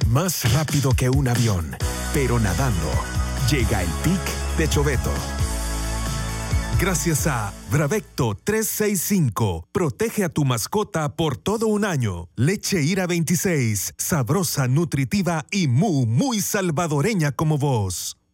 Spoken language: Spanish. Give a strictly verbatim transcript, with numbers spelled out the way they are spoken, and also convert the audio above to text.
Más rápido que un avión, pero nadando. Llega el pic de Choveto. Gracias a Bravecto trescientos sesenta y cinco. Protege a tu mascota por todo un año. Leche Ira veintiséis. Sabrosa, nutritiva y muy, muy salvadoreña como vos.